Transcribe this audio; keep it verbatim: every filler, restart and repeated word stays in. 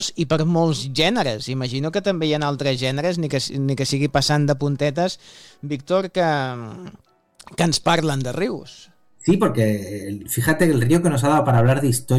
i per molts gèneres. Imagino que també hi ha altres gèneres, ni que, ni que sigui passant de puntetes, Víctor, que, que ens parlen de rius. Sí, porque fíjate el río que nos ha dado para hablar de historia